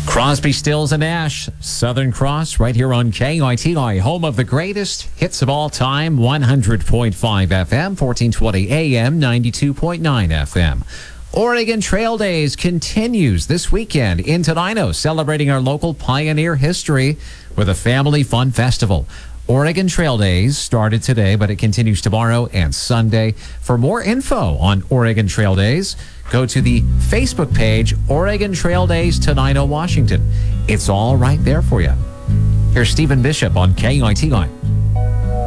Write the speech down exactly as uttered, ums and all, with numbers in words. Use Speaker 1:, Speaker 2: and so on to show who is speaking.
Speaker 1: Crosby, Stills, and Nash, Southern Cross, right here on K I T I, home of the greatest hits of all time, one hundred point five F M, fourteen twenty A M, ninety-two point nine F M. Oregon Trail Days continues this weekend in Tenino, celebrating our local pioneer history with a family fun festival. Oregon Trail Days started today, but it continues tomorrow and Sunday. For more info on Oregon Trail Days, go to the Facebook page, Oregon Trail Days Tenino, Washington. It's all right there for you. Here's Stephen Bishop on K I T I.